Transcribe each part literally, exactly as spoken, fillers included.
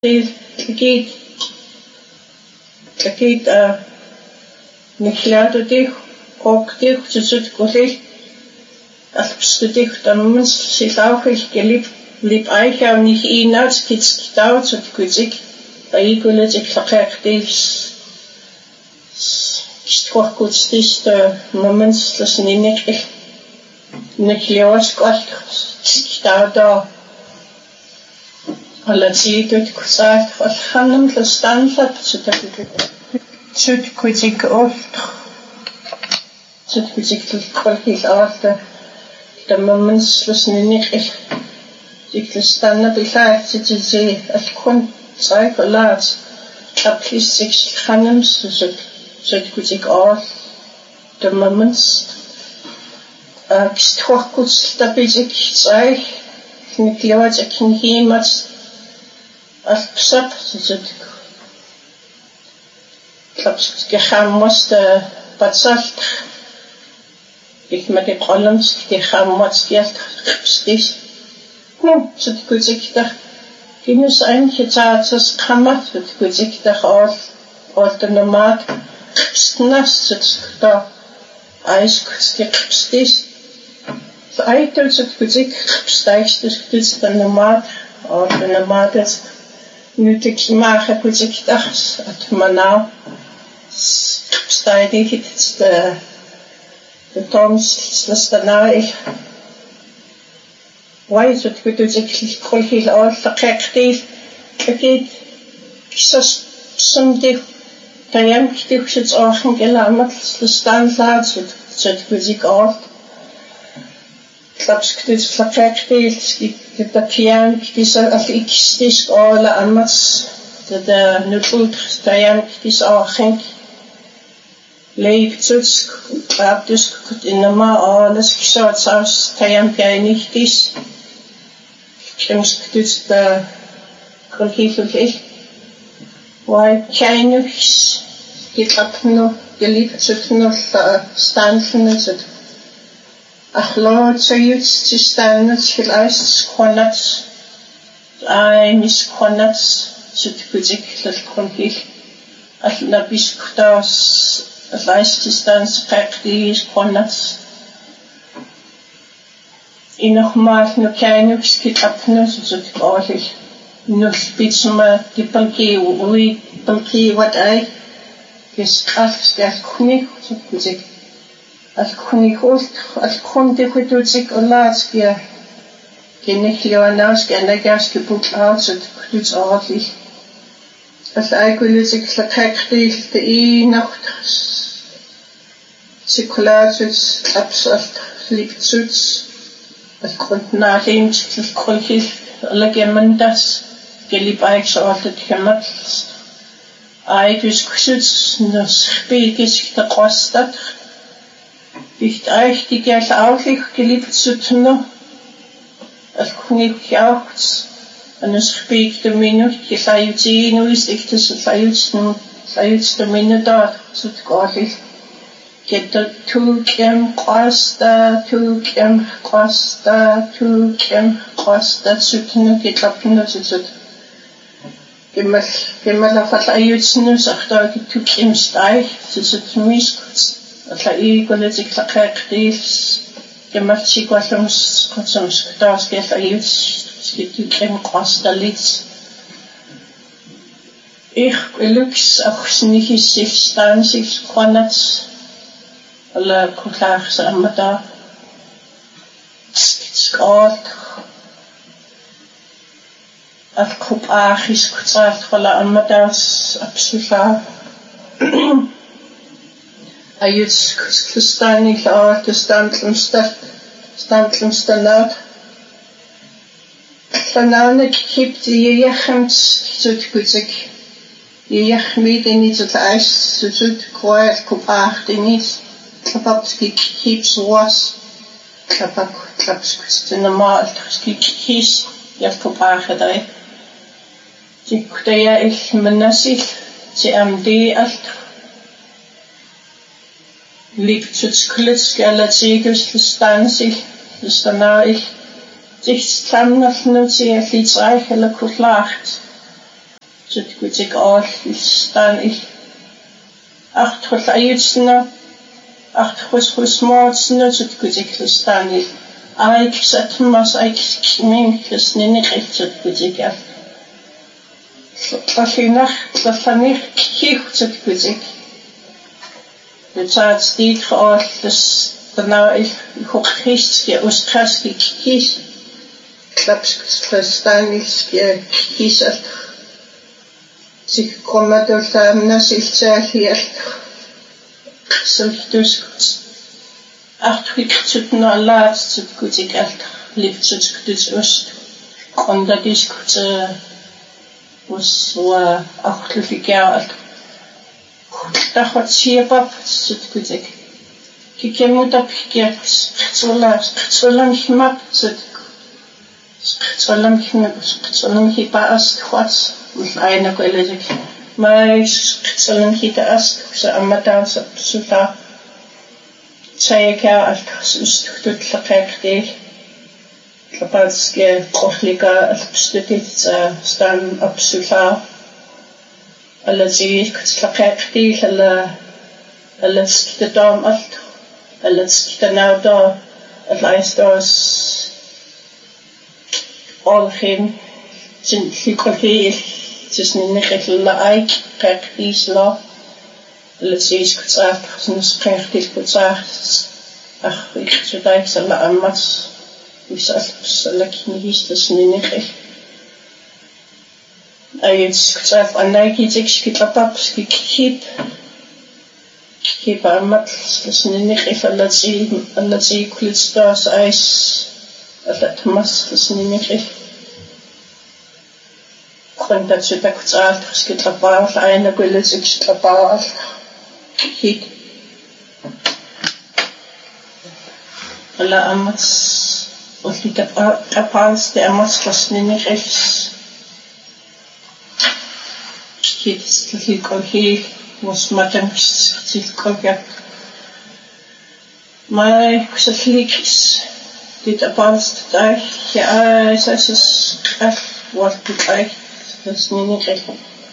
Tlakit tlakit a niklaatutih qoqtih susut kulil alpstutih tammans silauqil kelip lip aicha nih inaat kitskitaut kutik aikuletik tlaqaqtis stqorkutstis moments lasninik nikliwas qalt kitauta Alatsiitut kusaat alhanam lastanlat sutakut sut kutik oft sut kutik kolkil aarta tammans lasninik tiklistanna bilaat sitisi alkun saikolaat aplisik hanam sut sut kutik aart tammans kistqorkuts tapisik sai nikliwas akinhimat alpsap susut klaps gehammas de patsalt ik met de columns gehammas geld stis no sut kuzik da kinus ein getaats kammat sut kuzik da al autonomat snas sut da eis stis so aitel sut kuzik steigst stis da normal autonomat Nuttig maken kuzik dags at manau stijdig het de de toms lastana ik why zit kuzik kolhil al taqaqtis akid kisas somdig tayam kitux achen gelamat lastan laat zit zit kuzik al klaps kuzik taqaqtis de pian kisa af ikistis alle amas de de nutult tayam kis achen leib tuts abdus kut inma alles kisat saus tayam pianichtis kems kuts de kolhifel ich why chainus kitapno gelib tutno stanfno zut Achlood sayut sistanat hilas konat ai mis konat sut kuzik lal konhil al nabis kutas alais sistans qaqtis konat inogmaal no kainux kitapno sut qolil nul bitsma dipalki ui palki wat ai kes qaf skas kunik sut kuzik Alkunikul, alkunde kutuzik olatskia, geneklianaus genagas gebuk outsut kututs aardig. Al aikulisik tlaqaqtil te i nacht sikulaatuts absalt liptuts al kuntnaalimt tlkolhil alagemandas gelip aiks aartat kematls. Aikus kusuts nos spikis taqastat Nicht euch die Geld auflich geliebt zu tun, als König auch, und es spielt der Minute, die sei sie nur ist ich das sei jetzt nur sei jetzt der Minute da zu gehen. Geht der Tukem Costa, Tukem Costa, Tukem Costa zu tun, geht ab nur zu tun. Gemal gemal auf alle jetzt nur sagt da die Tukem Steig zu tun mich Alla i goletik tlaqaqtis kematsi kwasams kwasams ktas ke alla i skitu kem qastalits ich lux achsnichis silstansis qanats alla kutlach samata skalt al kupachis kutsat qala amatas absufa Ayuts kustani laat de standlumstad standlumstanad Vanavond kip die jechems zut kuzik jechmid in iets het ijs zut kwijt kopacht in iets klapap skik kip zoas klapap klaps kust normaal skik kies jef kopacht daar die kutaya ik menasil die am die alt Liegt zu klitz galatsigus stansi stana ich sich zusammen auf nur sehr viel Zeichen kullacht تتكوتك أول الستان أخت خل أيتسنا أخت خس خس موتسنا تتكوتك الستان أيك ساتماس أيك مين كسنين خل تتكوتك تلاشينخ تلاشينخ كيف تتكوتك بتاعت ستيل خال لس تناول يخوخيس كي أستخاس كي كيس كلابس كستانيس كي كيس سيك كومادور تامناس التالي سلفتوس أختوك تتنا لات تتكوتك ألت لفتوك تتوست قندا ديسكوت وس وأختل في كاو تاخد سيباب تتكوتك كي كمو تبكي قتولا قتولا مخماب تتك قتولا مخماب قتولا مخيبا أست خوات مثل عينك وإلجك ما قتولا مخيتا أست وسا أما دانسا بسوطا تايكا ألتخس أستخدت لقاق ديل لبالسكي قوخليكا ألتبستدت ستان أبسوطا التي كتلقاق ديل التي كتدام ألت التي كتناودا اللايستوس أولخين تنفيكوكي تسنينيخيك للايك قاق ديس لا التي كتاعت خسنس قاق ديل كتاعت أخ إختدايك سلا أمات ويسأل بسألك نهيس تسنينيخيك أيضا كتاعت أنايكي تكش كتلابابس كي كيب كيف عملت لسنينيخ التي التي كل ستاس عايش التمس لسنينيخ كنت تشتاك تعال تخسك تلباوش عينا قلتك تلباوش هيك لا أمت قلت تباوش دي أمت لسنينيخ هيك تلك هيك وسمعتم كتير ما كسليكس ديت أبانس تاي يا أساس قف وقت تاي تسنيني قف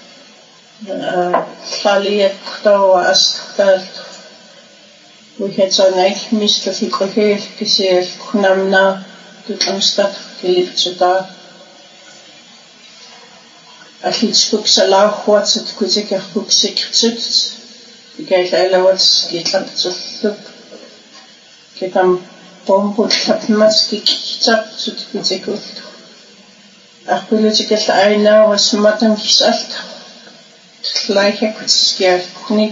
خالية كتو وأستخدال وكذا صنعي مثل في كل كسير كنا منا تتمستد كلي بتشتا أكيد سكوك سلا خوات تكوزك أخوك سكتت بقيت ألاوات كيتلاب تطلب كيتام بومبو تلابمات كي كتاب تكوزك أخوك تكت عينا وسماتم كيسالت تلاقي كتسكير كنيك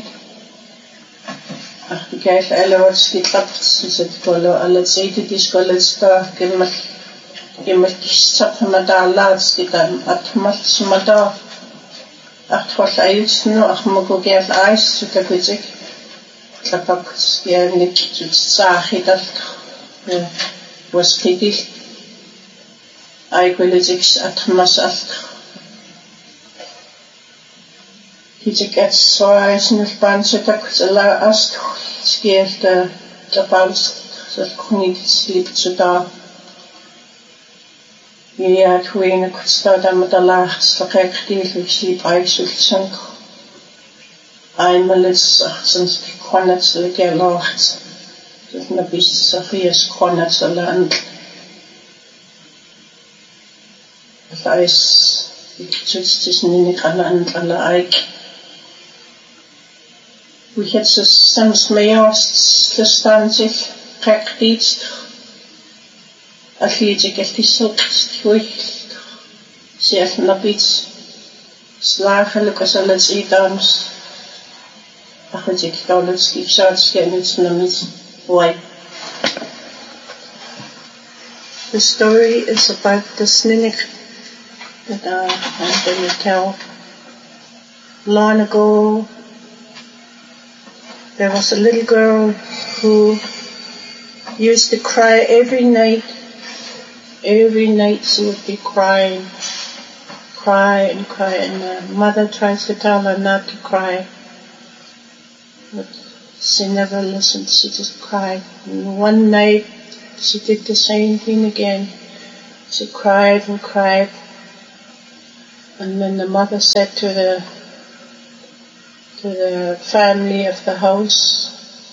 أخوك بقيت ألاوات كيتلاب تتكولو ألا تزيد ديسكولو تتا كلمة كما كيستاب مدالات كده أتمت مدا أختوال أيوتنو أخمكو جاف آيس تكوزك تلقاكس يعني تتصاحي دلت وسكيدي أيقولزكس أتمس ألت كيتك أتسوايس نفبانسو تكوز الله أستو سكيرت تبالس تلقوني تسليبتو دا Ja, ik weet niet, ik sta daar met de laagste gekregen, ik zie het eigenlijk einmal is achtzens kon het zo lekker lacht. Dus een beetje serieus kon het zo land. Het is, ik zit is niet aan land alle eik. We het zo soms mee als de stand zich praktisch. Als je het is zo goed, zelf naar iets slagelijk als alles iets. Ach, ik kan het schip zout niet naar iets. Why? The story is about the snake that uh, I'm going to tell. Long ago, there was a little girl who used to cry every night. Every night she would be crying, cry and cry, and her mother tries to tell her not to cry, but she never listened. She just cried. And one night she did the same thing again. She cried and cried. And then the mother said to the to the family of the house,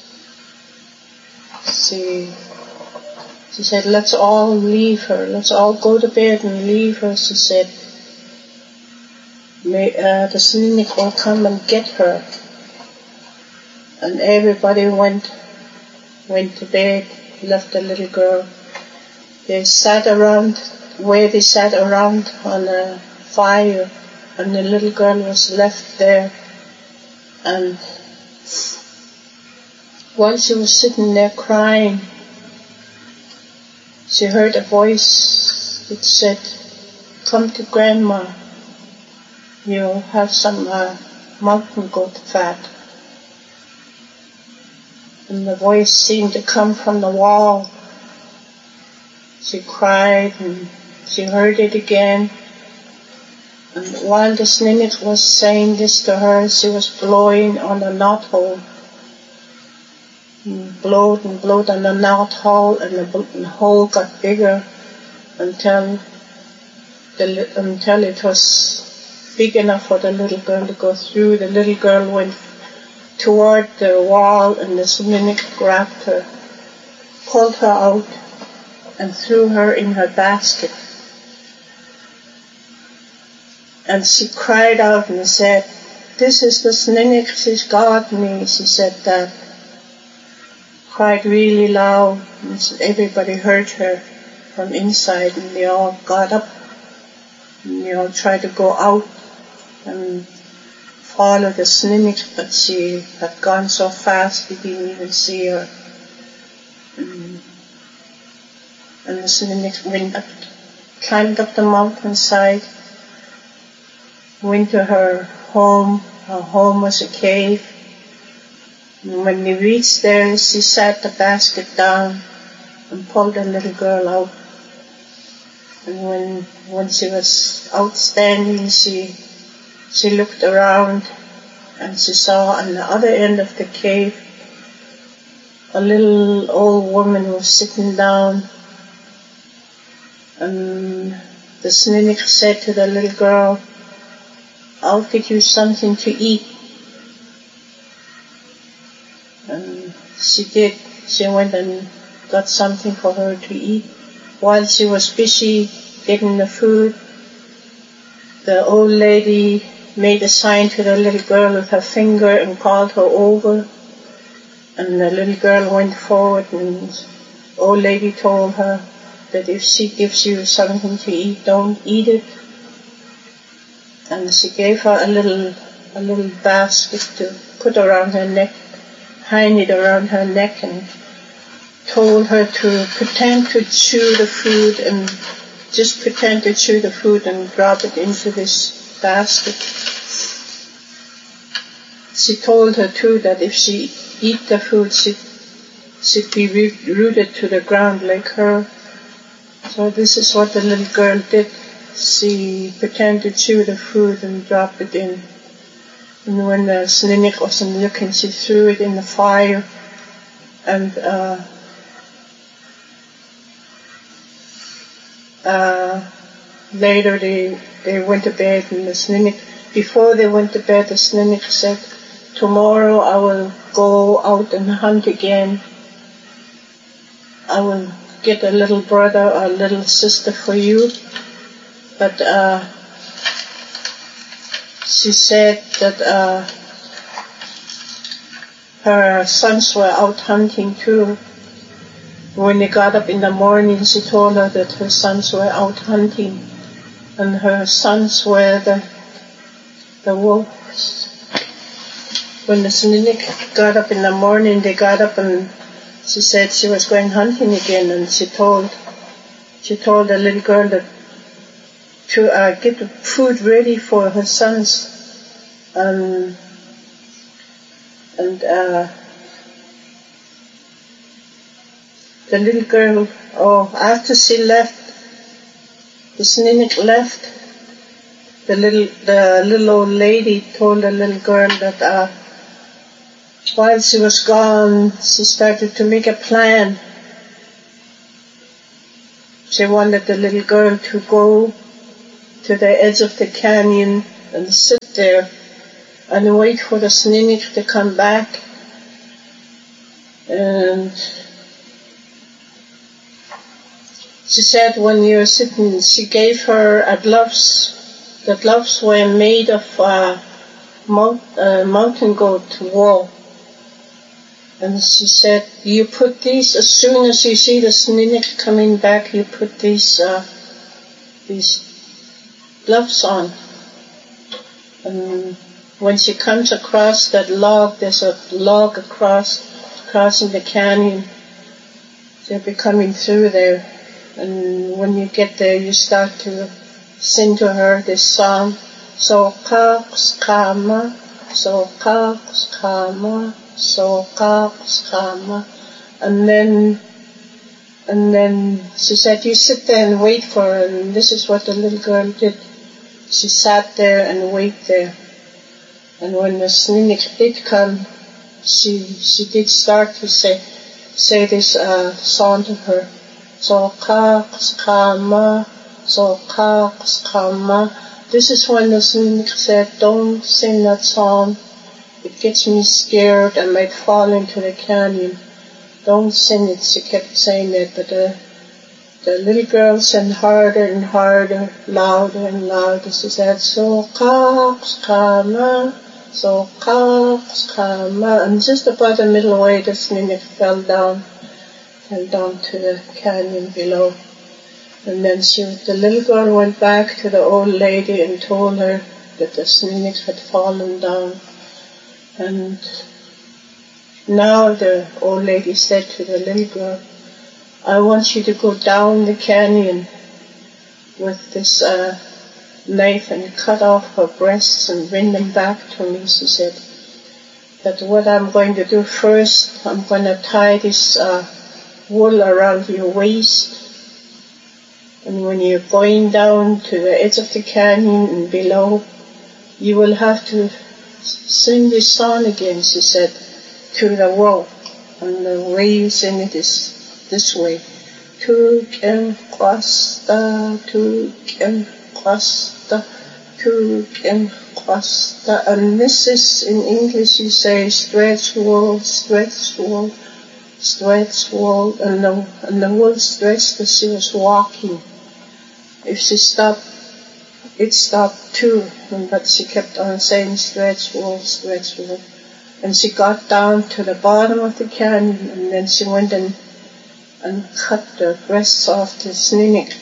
she, she said, let's all leave her, let's all go to bed and leave her, she said. May, uh, the Snuneyk will come and get her. And everybody went went to bed, left the little girl. They sat around, where they sat around on a fire, and the little girl was left there. And while she was sitting there crying, she heard a voice that said, come to Grandma, you'll have some uh, mountain goat fat. And the voice seemed to come from the wall. She cried and she heard it again. And while the Snuneyk was saying this to her, she was blowing on the knothole. And blowed and blowed on the knothole, and the hole got bigger until the, until it was big enough for the little girl to go through. The little girl went toward the wall, and the Snuneyk grabbed her, pulled her out, and threw her in her basket. And she cried out and said, this is the Snuneyk, she's got me. She said that, cried really loud, and everybody heard her from inside, and they all got up, and they all tried to go out and follow the Snuneyk, but she had gone so fast they didn't even see her. And, and the Snuneyk went up, climbed up the mountainside, went to her home. Her home was a cave. And when they reached there, she sat the basket down and pulled the little girl out. And when when she was outstanding, she she looked around, and she saw on the other end of the cave a little old woman was sitting down. And the Snuneyk said to the little girl, I'll get you something to eat. And she did. She went and got something for her to eat. While she was busy getting the food, the old lady made a sign to the little girl with her finger and called her over. And the little girl went forward, and the old lady told her that if she gives you something to eat, don't eat it. And she gave her a little a little basket to put around her neck, hang it around her neck, and told her to pretend to chew the food, and just pretend to chew the food and drop it into this basket. She told her too that if she eat the food, she'd, she'd be rooted to the ground like her. So this is what the little girl did. She pretended to chew the food and dropped it in. And when the Snuneyk wasn't looking, she threw it in the fire. And uh, uh, later they they went to bed, and the Snuneyk, before they went to bed, the Snuneyk said, tomorrow I will go out and hunt again. I will get a little brother or a little sister for you. But uh, she said that uh, her sons were out hunting too. When they got up in the morning, she told her that her sons were out hunting, and her sons were the the wolves. When the Snuneyk got up in the morning, they got up, and she said she was going hunting again, and she told she told the little girl that to uh, get the food ready for her sons. Um, and uh, the little girl, oh, after she left, the Snuneyk left, the little the little old lady told the little girl that uh, while she was gone, she started to make a plan. She wanted the little girl to go to the edge of the canyon and sit there and wait for the Snuneyx to come back. And she said when you were sitting, she gave her a gloves. The gloves were made of uh, mount, uh, mountain goat wool. And she said, you put these, as soon as you see the Snuneyx coming back, you put these uh, these gloves on. And when she comes across that log, there's a log across, crossing the canyon. They'll be coming through there. And when you get there, you start to sing to her this song. So kaks kama, so kaks kama, so kaks kama. And then, and then she said, you sit there and wait for her. And this is what the little girl did. She sat there and waited there. And when the Snuneyx did come, she she did start to say say this uh, song to her. So kaks kama, so kaks kama. This is when the Snuneyx said, don't sing that song. It gets me scared. I might fall into the canyon. Don't sing it. She kept saying that, but the the little girl sang harder and harder, louder and louder. She said, so kaks kama, so kaks kama. And just about the middle way, the Snuneyx fell down, fell down to the canyon below. And then she, the little girl went back to the old lady and told her that the Snuneyx had fallen down. And now the old lady said to the little girl, I want you to go down the canyon with this uh, knife and cut off her breasts and bring them back to me. She said that what I'm going to do first, I'm going to tie this uh, wool around your waist. And when you're going down to the edge of the canyon and below, you will have to sing this song again, she said, to the world. And the way you sing it is this way. Tukem kwasta, tukem kwasta, tukem kwasta. And this is, in English you say, stretch wool, stretch wool, stretch wool. And the, and the wool stretched as she was walking. If she stopped, it stopped too, but she kept on saying stretch wool, stretch wool. And she got down to the bottom of the canyon, and then she went and, and cut the breasts off the Snuneyx.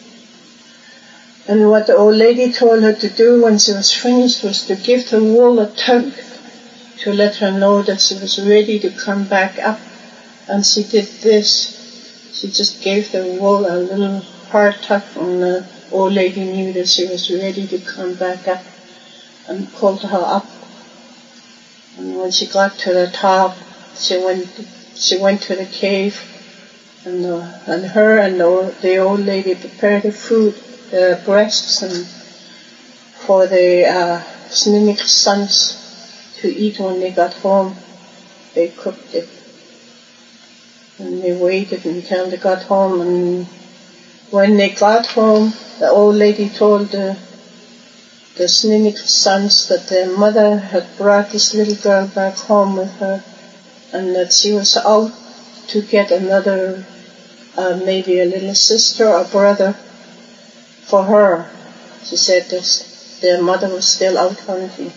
And what the old lady told her to do when she was finished was to give the wool a tug to let her know that she was ready to come back up. And she did this. She just gave the wool a little hard tug, and the old lady knew that she was ready to come back up, and pulled her up. And when she got to the top, she went she went to the cave, and uh, and her and the old, the old lady prepared the food, the breasts, and for the uh, Snuneyx sons to eat when they got home. They cooked it, and they waited until they got home. And when they got home, the old lady told the the Snuneyx sons that their mother had brought this little girl back home with her, and that she was out to get another, uh, maybe a little sister or brother for her. She said that their mother was still out hunting,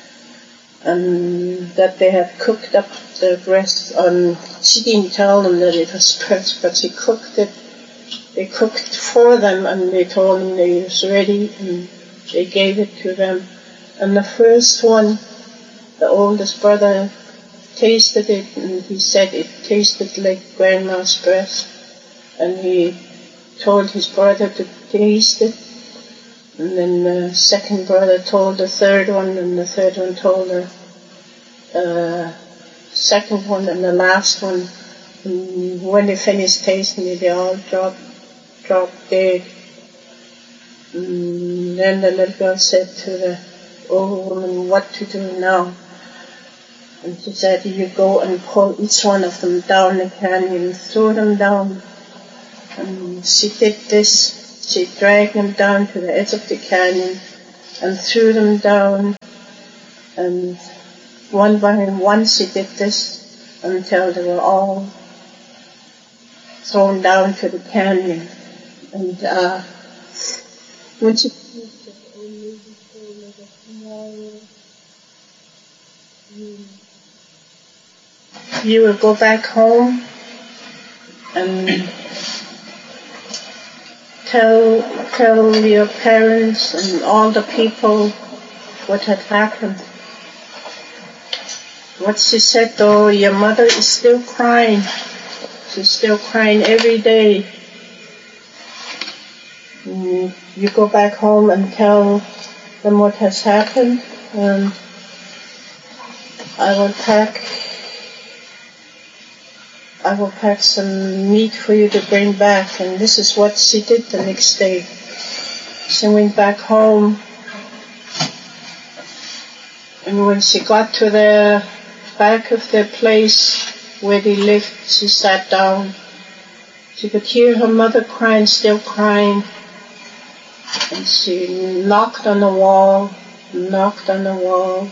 and that they had cooked up the breast. And she didn't tell them that it was breast, but she cooked it. They cooked for them, and they told them they was ready, and they gave it to them. And the first one, the oldest brother, tasted it, and he said it tasted like grandma's breast. And he told his brother to taste it. And then the second brother told the third one, and the third one told the uh, second one, and the last one. And when they finished tasting it, they all dropped, dropped dead. And then the little girl said to the old woman what to do now. And she said, you go and pull each one of them down the canyon, throw them down. And she did this. she dragged them down to the edge of the canyon and threw them down, and one by one she did this until they were all thrown down to the canyon. And uh, when she finished, the old lady told her that tomorrow you, you will go back home and tell tell your parents and all the people what had happened. What she said though, your mother is still crying. She's still crying every day. And you go back home and tell them what has happened, and I will pack I will pack some meat for you to bring back. And this is what she did the next day. She went back home, and when she got to the back of the place where they lived, she sat down. She could hear her mother crying, still crying. And she knocked on the wall, knocked on the wall,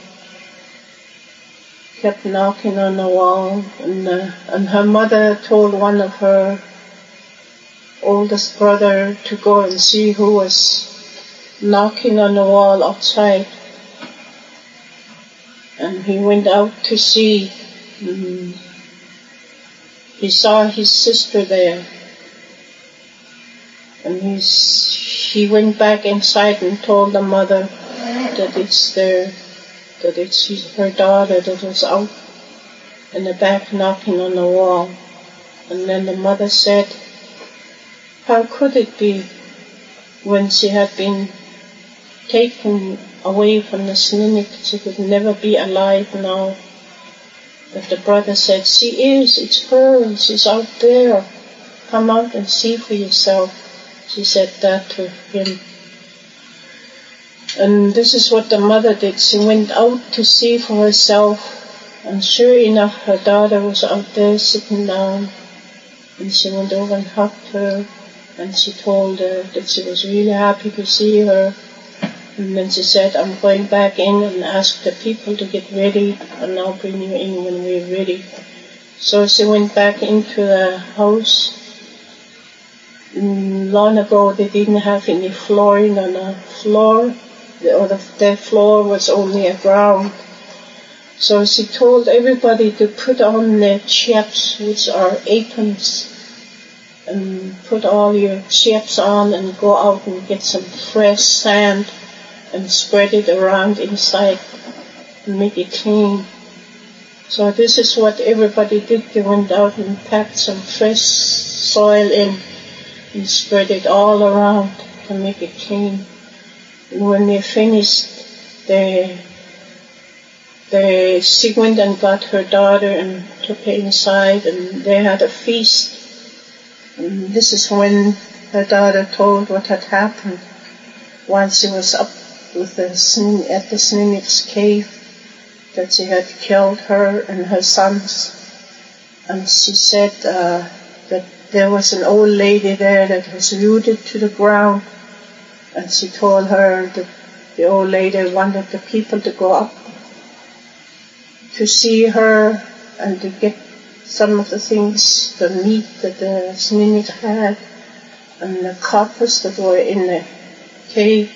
kept knocking on the wall. And, uh, and her mother told one of her oldest brother to go and see who was knocking on the wall outside. And he went out to see. Mm, he saw his sister there. And he's, he went back inside and told the mother that it's their, that it's her daughter that was out in the back knocking on the wall. And then the mother said, how could it be when she had been taken away from the Snuneymuxw, she could never be alive now? But the brother said, she is, it's her, she's out there. Come out and see for yourself. She said that to him. And this is what the mother did. She went out to see for herself, and sure enough, her daughter was out there sitting down. And she went over and hugged her, and she told her that she was really happy to see her. And then she said, I'm going back in and ask the people to get ready, and I'll bring you in when we're ready. So she went back into the house. Long ago, they didn't have any flooring on the floor, or the, the floor was only a ground. So she told everybody to put on their chaps, which are aprons, and put all your chaps on and go out and get some fresh sand and spread it around inside and make it clean. So this is what everybody did. They went out and packed some fresh soil in and spread it all around to make it clean. And when they finished, they, they, she went and got her daughter and took her inside, and they had a feast. And this is when her daughter told what had happened while she was up with the, at the Snuneymuxw cave, that she had killed her and her sons. And she said uh, that there was an old lady there that was rooted to the ground, and she told her that the old lady wanted the people to go up to see her and to get some of the things, the meat that the Snuneymuxw had, and the coppers that were in the cave.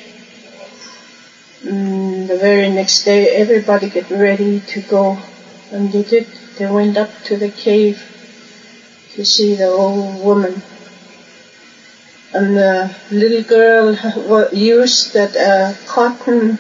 And the very next day, everybody get ready to go, and they did. They went up to the cave to see the old woman. And the little girl used that uh, cotton,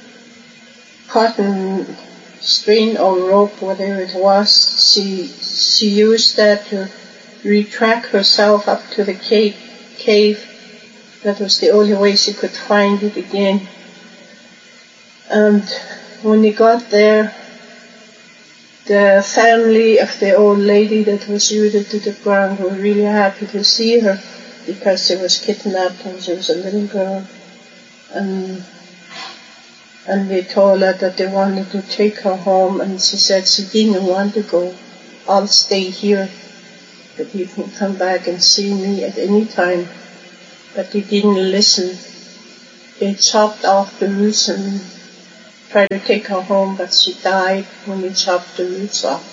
cotton string or rope, whatever it was. She she used that to retract herself up to the cave. Cave. That was the only way she could find it again. And when they got there, the family of the old lady that was rooted to the ground were really happy to see her, because she was kidnapped and she was a little girl. And, and they told her that they wanted to take her home, and she said she didn't want to go. I'll stay here, but you can come back and see me at any time. but he didn't listen. They chopped off the roots and tried to take her home, but she died when they chopped the roots off.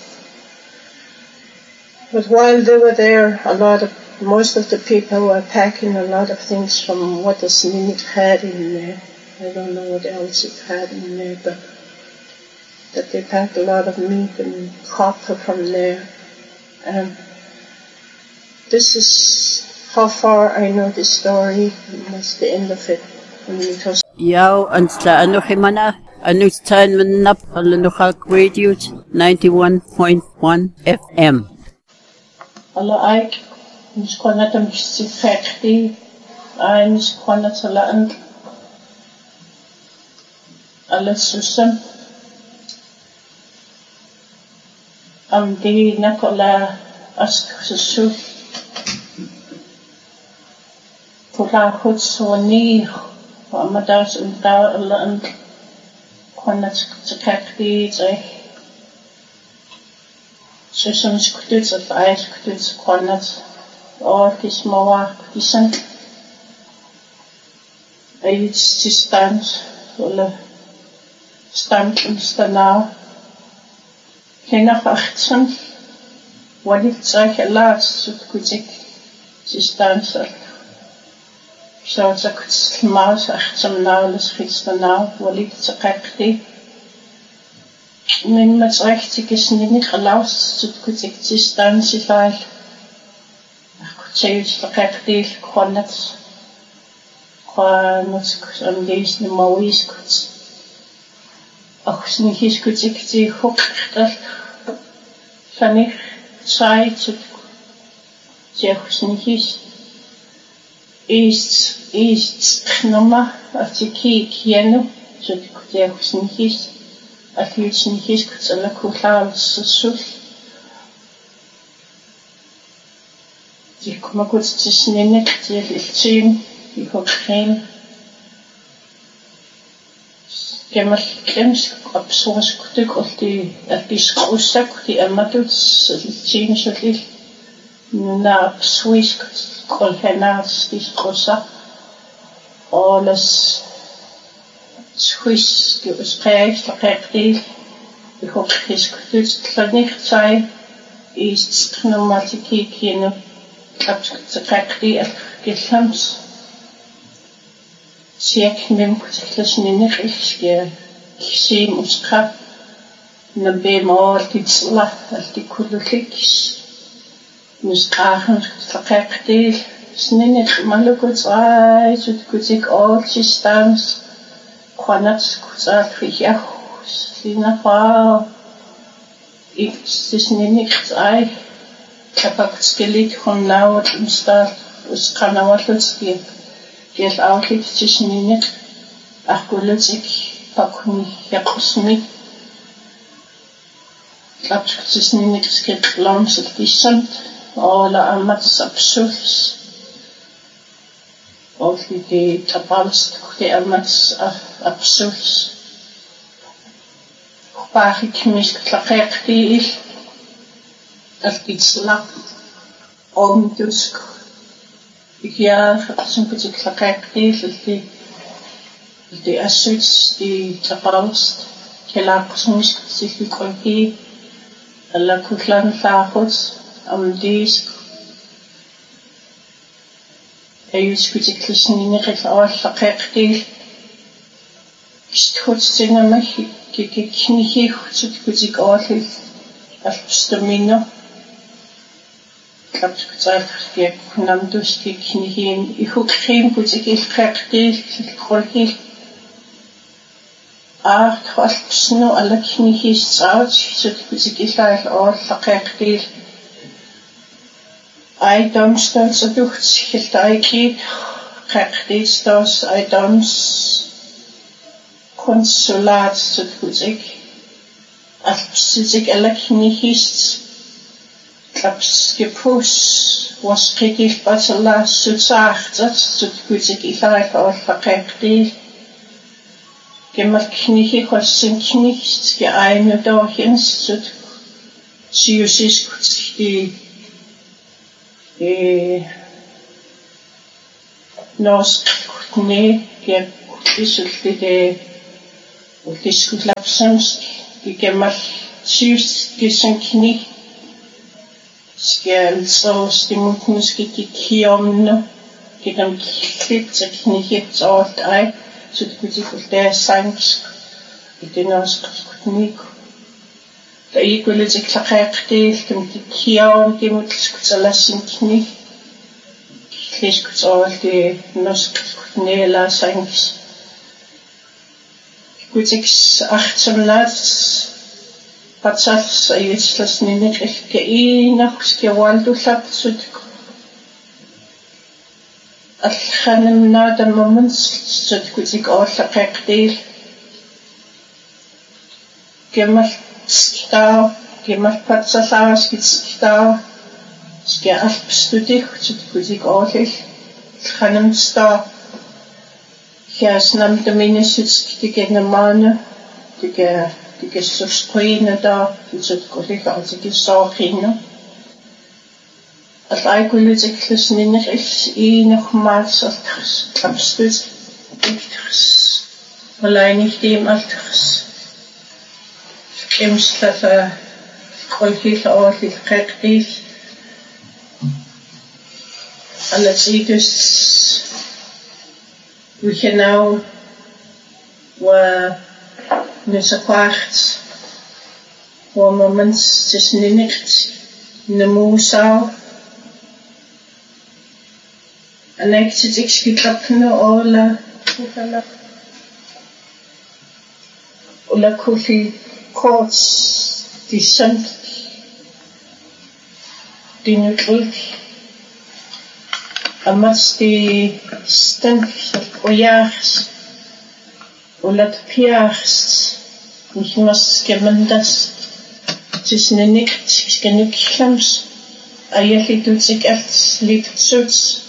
But while they were there, a lot of, most of the people were packing a lot of things from what the Sninik had in there. I don't know what else it had in there, but that they packed a lot of meat and copper from there. And this is how far I know the story, and that's the end of it. Yaw, ansla ano himana, ano staan manap, Alanukhak Radio ninety-one point one F M. Alla aik, nis kwana tam si fekti, ay nis kwana talaan, alla susam. Am di nakola ask susu, pula hut soni. Amadas unta alaan kwana tsakakti tsay susum skutut at ay skutut kwana or tis mawa tisan ay stands wala stand stana kena achtsan walit tsay laat skutut stands So it's a good mouse, some now, the streets now, will it a cacti. Min much richtig is niet allows to good existence if I could say it's the cacti, cornets, cornets, and these the Maois could. Och, sneakies could take hook that funny side to sneakies. East, East, Knoma, at the key, Kiano, so the Kudiakusnikis, at Yutsnikis, Kutsala Kutla, Sus. The Kumakuts, the Sninik, the Litchim, the Hokkane, Gemal Klems, Absource Kutik of the Abiskosak, the Amaduts, the Litchim, Shotli, Nuna, Swiss. Kol hennas diskosa alles Swiss gesprek verrektig ik hoop geskuts niet zijn is pneumatiki kino op verrektig het geslams siek nem kutlas niet ik zie muska na bemol titsla die kulikis Muskrachen verrektig, sninik malukuts ai, zut kutik all sistans, kwanats kutsak vijach, sina pa, ik sninik ai, kapak skelik hon nou het umstaat, us kanawatuts die, die outlet sninik, ach gulutsik, pakuni jakusmi, klapskuts sninik skip lams het visant. Alla ammats absurds. Och det tapals det ammats absurds. Bara kemisk tlarekti att det slapp om dusk. Ja, som på det tlarekti det det absurds det tapals kela kosmisk psykologi alla kutlan fahos am disk ayus kutiklisni nirif awal faqaqti stutsinna ma kikiknihi khut kutik awal alstamino kapskutsak ye kunamdus kiknihin ihukrim kutik ilqaqti khulhi ah khwalsno alaknihi saut sut kutik ilal awal faqaqti I domstols og ducht helt ikke praktistos I doms konsulat så kuzik alpsizik eller knihist klapskepus was krigil batala sutsachtat så kuzik I laif og fakakti gemmer knihi kosin knihist geegne dorhens så syusis kuzik Norsk kutni ja isulli de uliskulapsams gemal syvs gesankni skal så stimulmuske kiomno gedam klitsekni het alt ej så det betyder der sanks i det norsk kutni der ikke ville til klaqaqti dem kiom dem utskutalassinkni kleskutol det norsk kutni la sanks Gutiks achtemlaats patsals ayitslas ninikilke inaqski waldullapsut alkhanimna damamans sut gutik ollaqeqdil gemal skitaw gemal patsalaaskit skitaw skia alpstudik sut gutik ollil khanimsta Kjærs nam de minnesut de gennemane de ge de ge så sprene der det så godt ikke altså de så hende at jeg kunne ikke klisen ind i nok meget så klapstød ikke alene ikke dem alt kæmst der kold helt over lidt rigtig alle sides We can now wa nesaqart wa moments tisninikt nemusau anektit ikskitlapna ola ukala ola kufi courts descent dinutrik Amas de stank og jars og lat piars ich muss gemendas tisne nicht genug klams eigentlich tut sich als liegt suits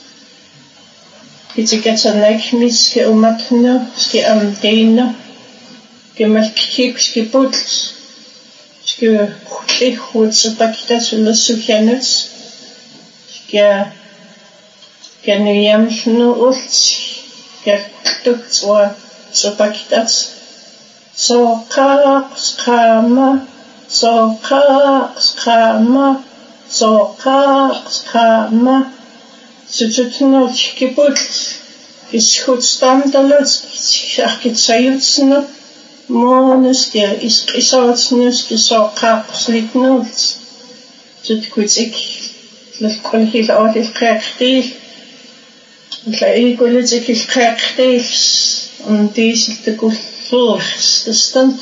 ich get a like mis ke umatna ske am deina gemal kips gebuts ske ich hol so pakita sulla sufjanus ske Genujemnu ult gertukt so so pakitats so kaks kama so kaks kama so kaks kama so tutno gebut is gut standalus ach getsayutsno monus der is isatsnus so kaks litnuts tut kutsik las kolhil adil kraktil Lai kulitik il kraktis und dies de gulfurs das dann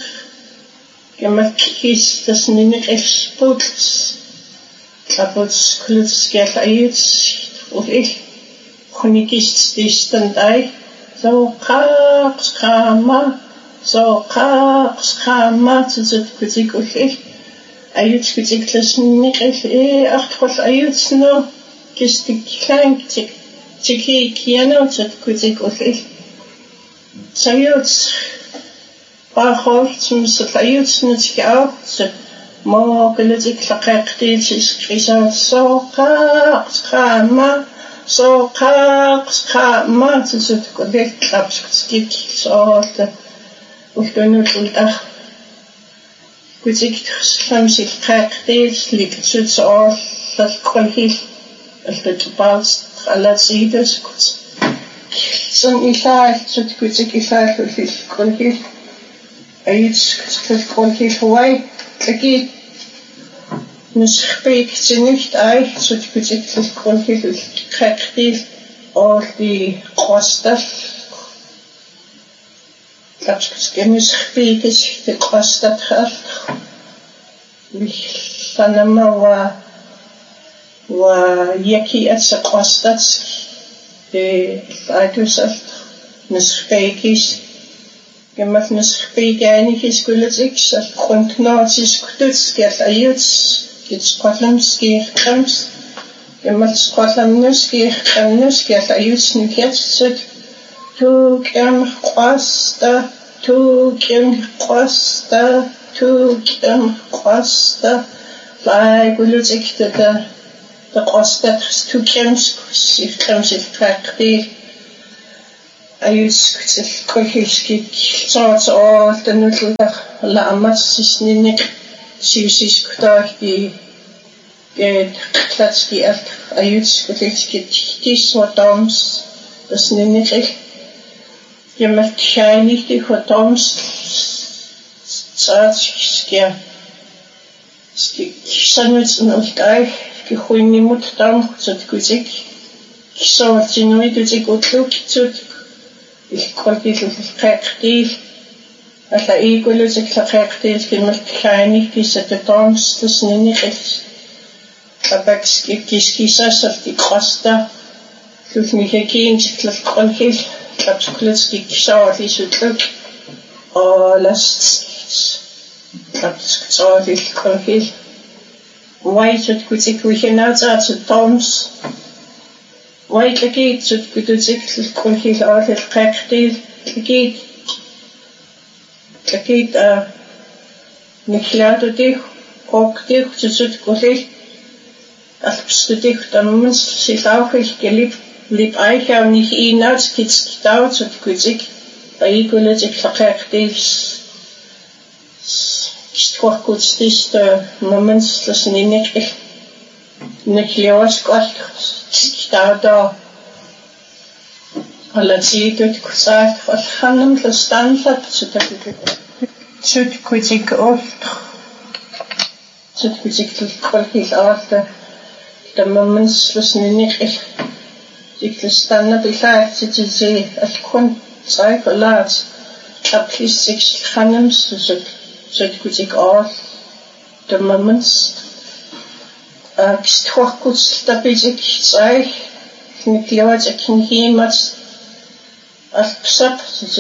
gemakis das ninik exputs kaputs kulitis gert ayuts und ich kunikis dis dann dai so kaks kama so kaks kama zut kutik und ich ayuts kutik das ninik eh acht was ayuts no gistik klein tik Tiki kiano zat kuzik ofil. Sayuts bachol zum sayuts nutski auch zat mo gelizik laqaqti ziskrisa so qaqs qama so qaqs qama zat kuzik klapskit so ta uftunut ultach kuzik samsil qaqti likt so dat kolhil البتباس على سيدس كوت سن إشاعة شد كوتك إشاعة في كونكيل أيد كوت كونكيل هواي أكيد نسخ بيك تنيت أي شد كوتك في كونكيل كاكتيل أو في قوستر لابس كوتك نسخ بيك في قوستر خال فنما و ويكي أتسقوستاتس فأيتوسالت نسخبيكيس كما نسخبيكانيكيس كولتيكس الكونتناتيس كتوتس كيال أيوتس كيتسقوطلمس كيال خمس كما تسقوطلمنوس كيال خمنوس كيال أيوتس نكيتسد تو كيام قواستا تو كيام قواستا تو كيام قواستا فأي كولتيك تتا the Costa two gems, if comes if track the I use Kohiski sorts all the little Lamas is Ninik, Susis Kutaki, Klatski at I use this what doms, the Ninik. Je met shiny die gedoms, Satskia. Sanwits en ultai, gehoini moet dan, zat kuzik. Zo wat je nooit doet, ik ook leuk zit. Ik kon dit reflectief. Als hij equal is, ik reflectief, je met shiny die zet de doms, dus niet echt. Abek kiskisas of die kosta. Dus niet gekend, ik laat kon heel. Kapskulski ksawati sutluk. Oh, last. Kapskulski konhil. White zut kuzik wichen outside zut toms. White legit zut kuzik konhil altijd krekdeel. Legit. Legit, uh, niklaado dich. Ook dich, zut konhil. Als bestudig, dan moet zich ook geliebt. Liep eigenlijk ook niet in uit, kids gedouwd, zo goed ik. Bij ik wil het, ik verkrijg deze. Ik toch goed is de moment, dat is niet echt. Niet heel kort, gedouwd daar. Alle zie je het gezegd, wat gaan hem verstaan had, zodat ik zo goed ik ook. Zo goed ik het kwaliteit uit de moment, dat is niet echt. Ik sta na bilaat zitten ze als kon zij verlaat. Dat is zich gaan ze zo zo goed ik al de moments. Ik toch goed dat is ik zij niet leuk ik kan hier maar als sap zo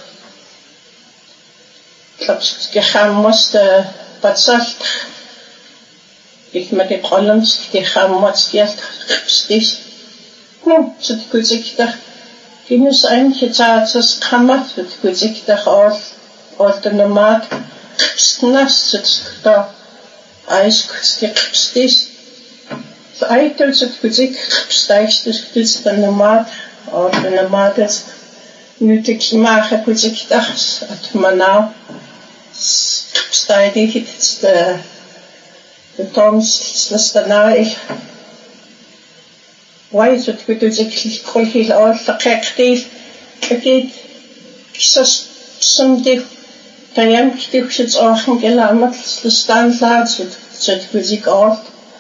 ik heb gegaan moest wat zegt ik met de columns die gaan moest geld is. No, so the good ik dacht, Guinness eigentlich zahlt das Kammer, so the good ik dacht all, all the nomad, snas, so da, Eis, skipstis. So I told so the good ik, steigst dus dus the nomad, all the nomad is, nu te klimaat, good ik dacht, at manau, stijdig, it's the, the toms, that's the now, Why is it good to call his all the cactus? Again, someday, the young stiffs are in Gelamat, the stand lads with such music art.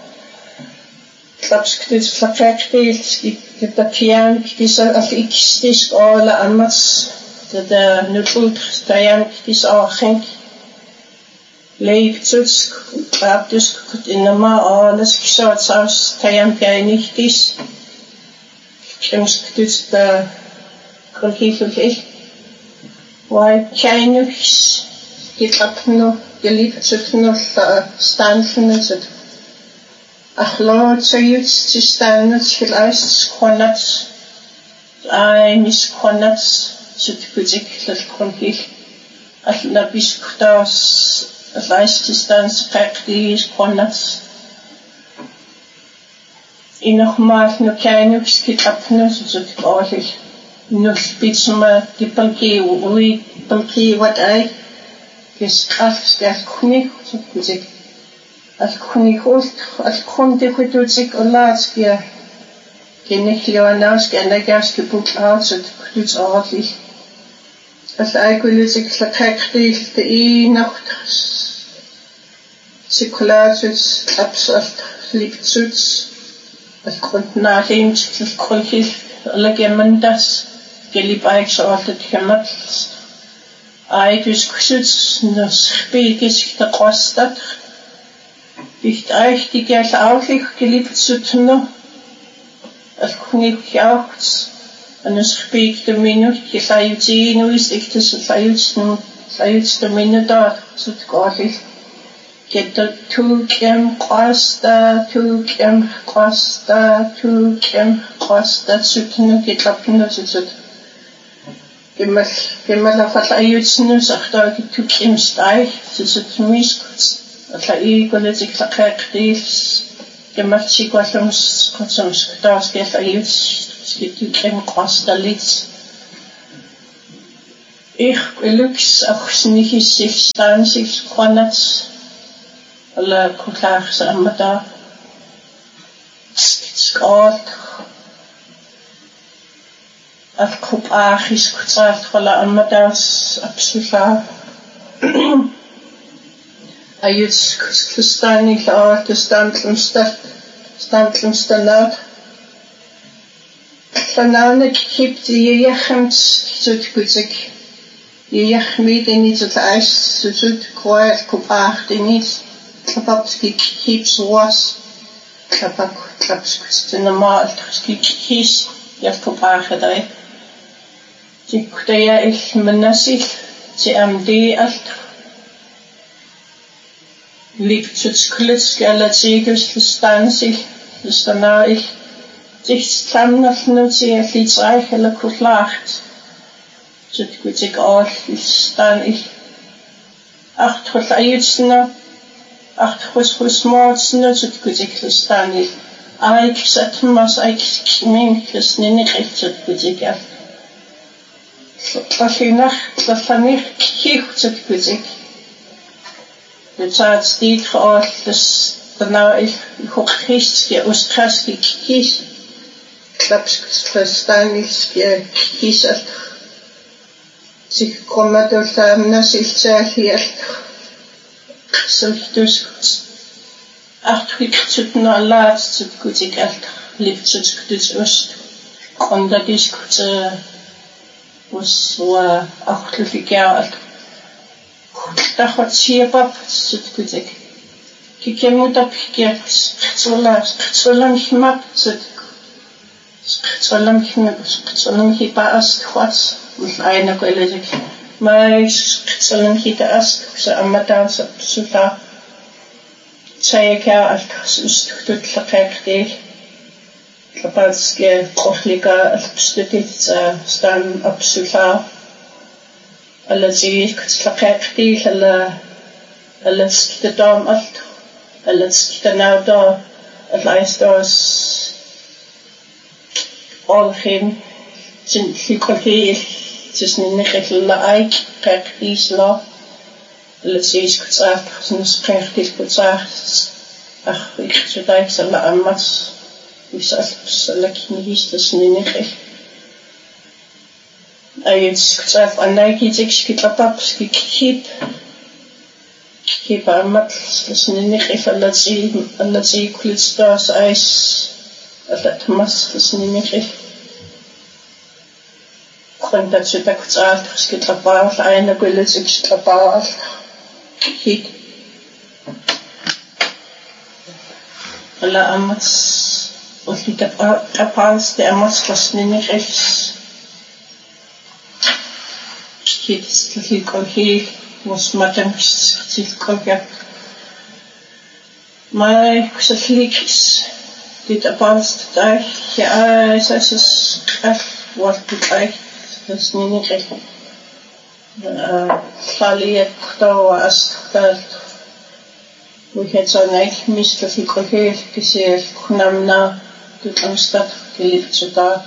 Clubs could for cactus, the piano, this of each disc all the amas, the neutral, the young this arching. Leif such, Baptist in the ma all the shorts house, the young piano, this. James doet de kolhifel. Why Chinese get up no geliebt zut no stanfen zut. Ach Lord, so you to stand it vielleicht konat. I mis konat zut kuzik dat kolhif. Ach na bis kutas vielleicht to stand praktisch konat. I nog maar nog kleine skit op nus zo te worden. Nog spits maar die pankie, hoe pankie wat hij is af als koning zo te zeggen. Als koning hoort, als koning goed doet zich al laatst keer. Ken ik jou nou eens en dat gas geboekt uit zo doet ze ordelijk. Als ik wil zich verkrijgt de één nacht. Circulaties, absoluut liefd zoets. Het komt na hem, het kolkjes, alle gemendas, geliebt eigenlijk zo altijd gemaakt. Hij dus gezet, dat speeltjes de kostet. Dicht eigenlijk die geld ook geliebt zu tun. Het kon ik ook. En dan spreekt de minuut, je zei het zien, hoe is het, dus zei het, zei het de minuut daar, zo het gaat. Get the two kim costa, two kim costa, two kim costa, zutnu get up in the zut. Gimmel, gimmel af at ayutsnu, sagt er, get two kim stij, zut miskut. At la equal is ik la krekdis. Gemmatsikuallums qutums taarskialla ayuts skittikrim qastallit ich lux akhsnihissil stansil qanat alla kutlaars ammata skalt alkup akhis kutsaalt qala ammatas absoluta ayuts kustani laat standlumstat standlumstanat Vanavond gibt die Jechens zu gutsig. Die Jechmid in iets het ijs zo zoet kwijt kopacht in iets. Klapapski keeps was. Klapak klapskus normaal kies ja kopacht daar. Die kutaya ik menasig. Die am die alt. Liep zu klits gala zegus verstaan zich. Dus daarna ik zich stamnaf nu zeer lietsreich hele kutlacht. Zit goed ik al staan ik acht goed ayutsna acht goed goed smartsna zit goed ik staan ik ik zet mas ik neem dus niet echt zit goed ik af als je nacht dat van ik kiek zit goed ik het staat steeds geal dus daarna ik hoek gistje oostkraski kies klaps verstaan ik kies het zich komen door de nazicht hier dus acht week zit na laatst zit goed ik echt lief zit dus oost en dat is goed was wa acht week jaar dat wat zie pap zit goed ik kijk moet op gekert zo laat zo lang gemaakt zit zo lang zo lang gepaast wat with eine Quelle mais sollen kita as sa amata sa suta sayaka as ustut lakakte kapalske kohlika stutit sa stan absoluta allazi lakakte alla alla skitadam alt alla skitanauda allaistos all him sin hikolhe dus niet echt laik kijk is la het is goed zacht zo'n spreekt is goed zacht ach ik zou daar zal la amas is als lekker niet is dus niet echt hij is goed zacht en hij kiet ik schiet op op schiet keep keep amas dus niet echt laat zien laat zien klitstas ijs dat mas dus niet echt und dazu da kurz alt es geht dabei eine Gülle sich dabei hit alla amas und die kapals der amas was nicht rechts hit ist viel kohi was man dann sich kohi mai kusaflix die kapals da ja es ist was betrifft das ist nicht recht. Falliert da als das, wo ich jetzt auch nicht misst, dass ich Koche gesehen habe, na die Amstadt gelebt zu da.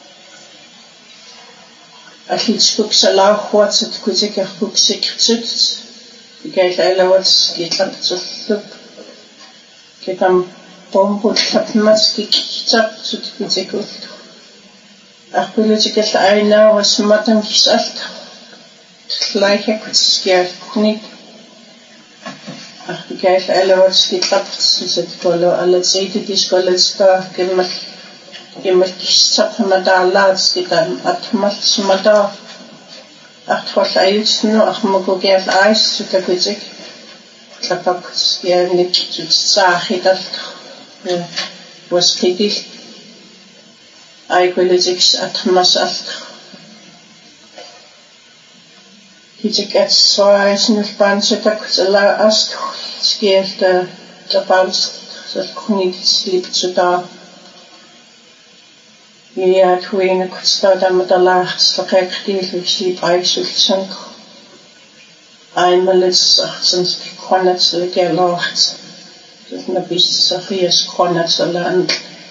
Als ich jetzt gucke, so lauch hat, so gut ich auch gucke, sich gezützt. Die Geld alle was geht ab zu Flug. Geht am Bomb und hat Maske gekickt, so gut ich gut. Ach, wil ik het einde was met hem gezegd. Gelijk ik het skeer niet. Ach, die kijk alle wat geklapt. Dus het kolle alle zeiden die scholen staan. Gemet gemet gezegd met daar laatst gedaan. Het maakt met daar. Ach, het was uit nu. Ach, maar ook even ijs. Zo dat weet ik. Klap ook het skeer niet. Zo zag je dat. Was kritisch. Ik wil het ik at masaf. Ik het zo is nu van zo dat ik la as skeert de de paus dat ik niet sliep zo daar. Ja, het hoe ik sta daar met de laagste dat ik die sliep eigenlijk zo. Einmal is achtzehn kon het zo lekker lacht. nabis Safias Kona sa land.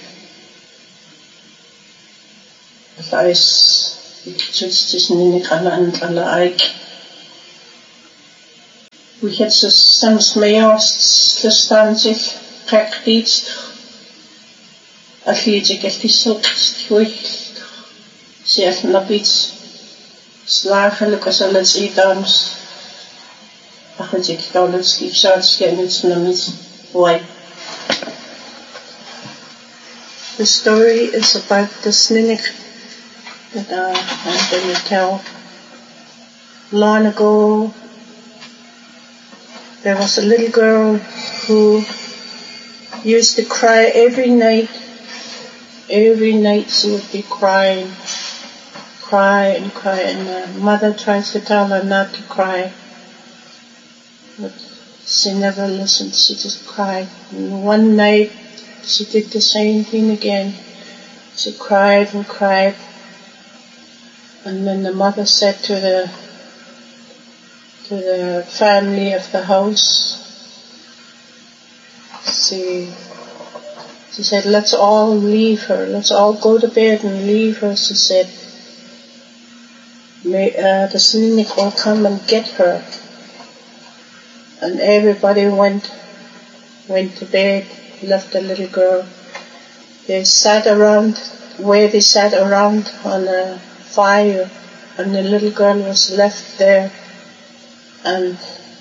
Lais ikitsistis nini kalaan ala aik. We had sams mayast lestansil praktiets alliitik allisulqist huilt sial nabits slaagelukasalats idams achitik kaulats kipsaats kenits namis why. The story is about the Sninnik that uh, I'm going to tell. Long ago, there was a little girl who used to cry every night. Every night she would be crying, cry and cry, and her mother tries to tell her not to cry, but she never listened. She just cried. And one night she did the same thing again. She cried and cried. And then the mother said to the to the family of the house, she she said, let's all leave her. Let's all go to bed and leave her. She said, May, uh, the Sninnik will come and get her. And everybody went went to bed, left the little girl. They sat around where they sat around on a fire, and the little girl was left there. And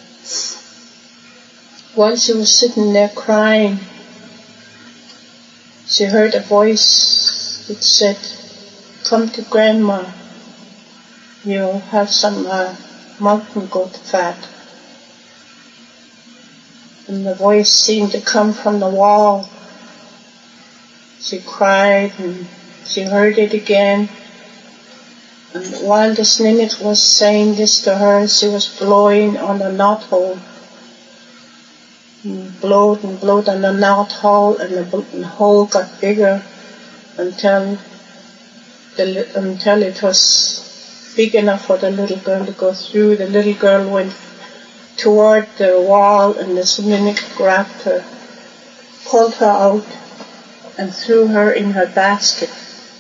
while she was sitting there crying, she heard a voice that said, come to Grandma, you'll have some uh, mountain goat fat. And the voice seemed to come from the wall. She cried and she heard it again. And while the Sninnik was saying this to her, she was blowing on the knothole. And blowed and blowed on the knothole, and the hole got bigger until the, until it was big enough for the little girl to go through. The little girl went toward the wall, and the Sninnik grabbed her, pulled her out, and threw her in her basket.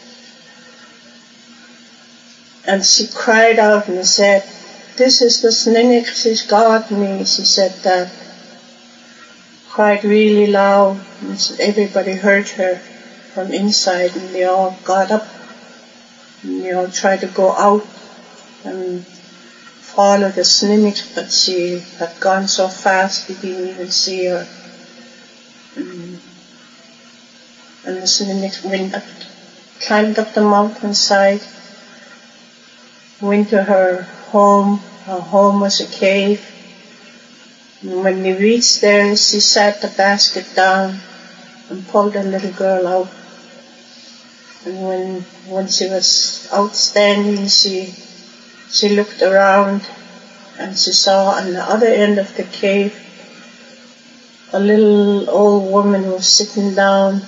And she cried out and said, this is the Sninnik, she's got me. She said that, cried really loud, and everybody heard her from inside, and they all got up, and they all tried to go out and follow the Sninnik, but she had gone so fast they didn't even see her. And, and the Sninnik went up, climbed up the mountainside, went to her home. Her home was a cave. And when they reached there, she sat the basket down and pulled the little girl out. And when when she was outstanding, she she looked around, and she saw on the other end of the cave a little old woman was sitting down.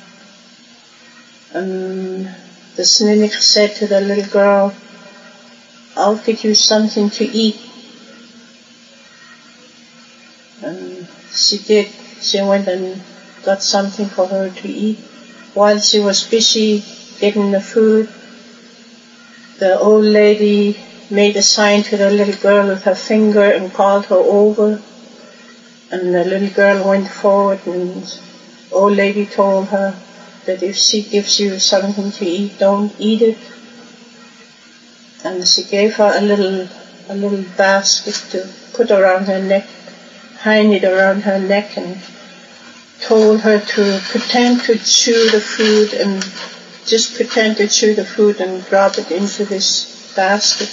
And the Sninnik said to the little girl, I'll get you something to eat. And she did. She went and got something for her to eat. While she was busy getting the food, the old lady made a sign to the little girl with her finger and called her over. And the little girl went forward, and the old lady told her that if she gives you something to eat, don't eat it. And she gave her a little, a little basket to put around her neck, hang it around her neck, and told her to pretend to chew the food, and just pretend to chew the food and drop it into this basket.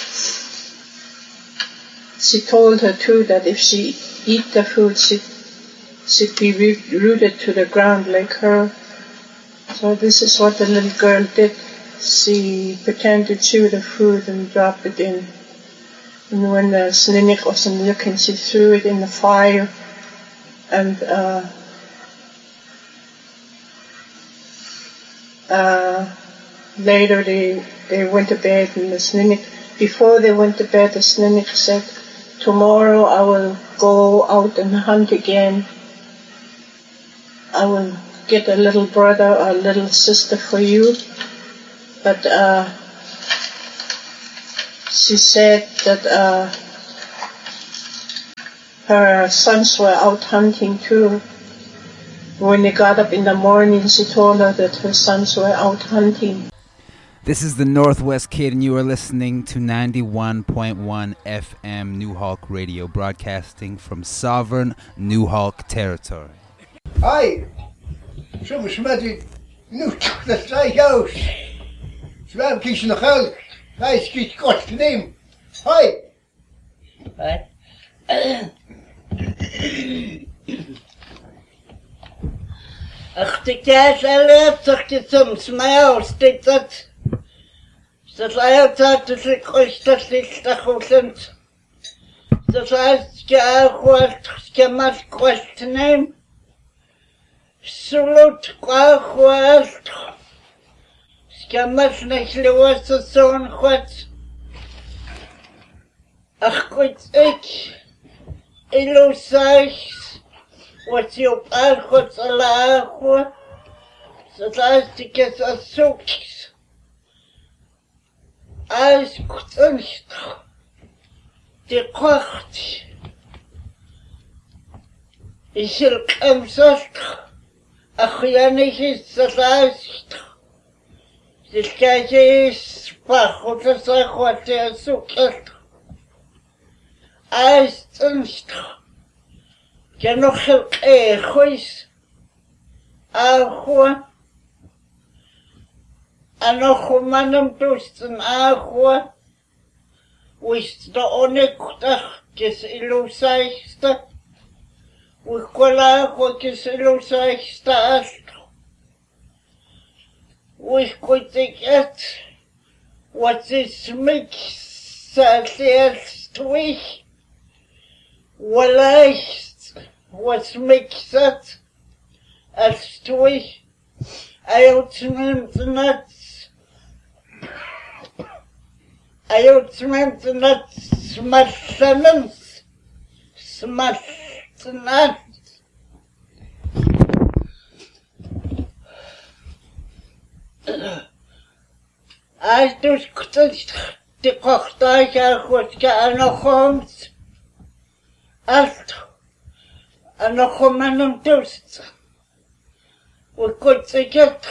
She told her too that if she eat the food, she'd, she'd be rooted to the ground like her. So this is what the little girl did. She pretended to chew the food and dropped it in. And when the Sninnik wasn't looking, she threw it in the fire. And uh, uh, later they they went to bed, and the Sninnik, before they went to bed, the Sninnik said, tomorrow I will go out and hunt again. I will get a little brother or a little sister for you. But uh, she said that uh, her sons were out hunting too. When they got up in the morning, she told her that her sons were out hunting. This is the Northwest Kid, and you are listening to ninety-one point one F M New Hawk Radio, broadcasting from sovereign New Hawk territory. Hi! Some smudgy new the strike out. Swam kitchen the hell. Nice kid got the name. Hi! Hi. Ach, die Kerst erlebt sich die zum Smile, steht das. Das heißt, dass ich euch das nicht sind. Das heißt, ich auch ich muss Kost nehmen. Salut, Kost. Ich muss nicht los, so ein Kost. Ach gut, ich, ich los euch, was ich auf all Kost allein. Das heißt, ich es so Als kunst, die kocht, ich will kämpfen, ach ja nicht ist das leicht. Das Gleiche ist Bach und das auch was der sucht. Als kunst, genug Echos, auch Anoch manam tusten agua, wist da onekutach kes ilusaista, wikola agua kes ilusaista astro. Wikotiket, what is mix salers twich, waleicht, what's mixed as twich, I outmeant nuts. I outmeant nuts, smash lemons, smash nuts. I just couldn't the cocked I would get an homes. Alt, and a woman and toast. We could take it.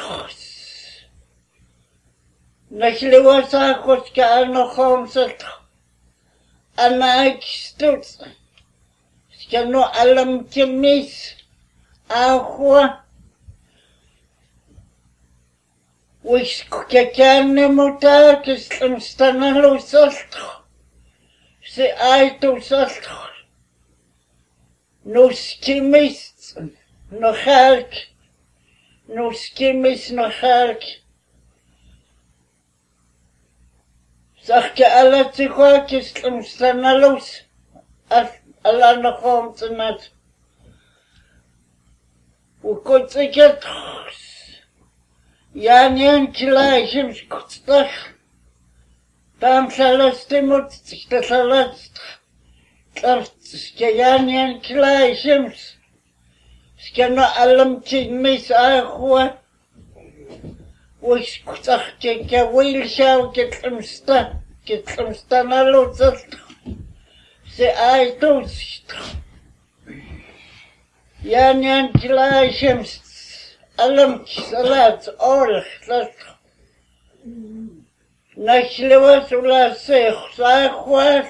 Nachle was I was getting a home set. And I stood. Scano alam kimis. Ahua. Wish can mutar kislam stanalo sastro. Se I to sastro. No skimis, no help. No skimis, no help. Zag je alle tegootjes om stanaloos, alle nog om te net. Hoe kon ik het? Ja, niet gelijk, hem schutstig. Dan zal het de moet zich de verlaat. Dat is ja niet gelijk, hem. Ska no allem till mis ahua. Och skutak ke wilsha ke tlemsta, ke tlemsta na lotsat. Se ai tost. Ja nyan klaashem allem salat orch lat. Nachlewa sula se sa khwat.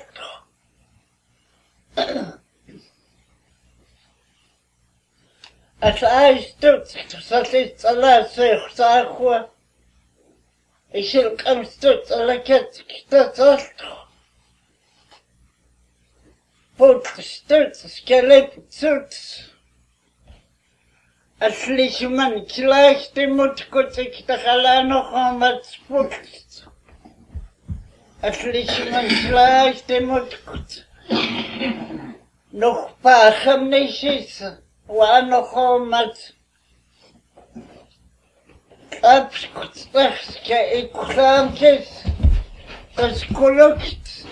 Als hij stoot, dat is te laat zich zagen. Ik zal hem stoot, en ik heb het dat Voet stoot, skelet stoot. Als lieve man gelijk, die moet goed, ik dacht alleen nog aan wat voet. Als lieve man gelijk, die moet goed. Nog paar gemneesjes. Waar nog al met abskutstachske ikramtjes, dat gelukt,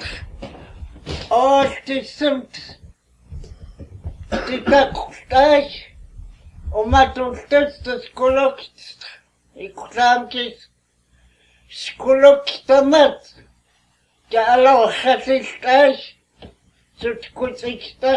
altijd somt, die kakustag, Umatultas tas kolokts. Ikutamkis. Skoloktamat. Ja ala xasiltash. Sut kutikta.